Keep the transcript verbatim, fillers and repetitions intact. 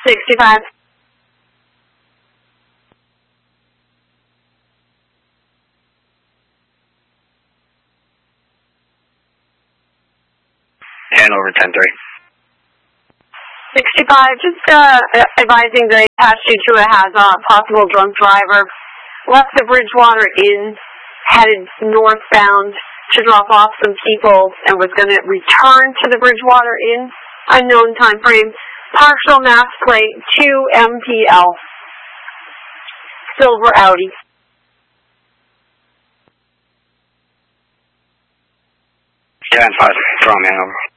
sixty-five. Hanover ten three. sixty-five, just uh, advising that I passed you to a has a possible drunk driver. Left the Bridgewater Inn, headed northbound to drop off some people, and was going to return to the Bridgewater Inn. Unknown time frame. Partial mass plate two M P L. Silver Audi. ten five from Hanover.